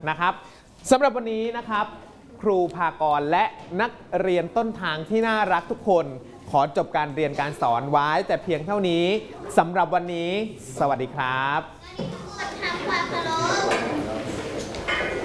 นะครับสำหรับวันนี้นะครับครูภากรและนักเรียนต้นทางที่น่ารักทุกคนขอจบการเรียนการสอนไว้แต่เพียงเท่านี้สำหรับวันนี้สวัสดีครับทำความเคารพ